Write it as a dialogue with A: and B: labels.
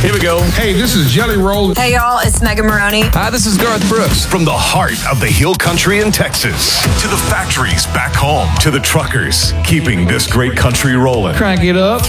A: Here we go.
B: Hey, this is Jelly Roll.
C: Hey, y'all, it's Megan Maroney.
A: Hi, this is Garth Brooks.
D: From the heart of the Hill Country in Texas to the factories back home to the truckers, keeping this great country rolling.
A: Crank it up.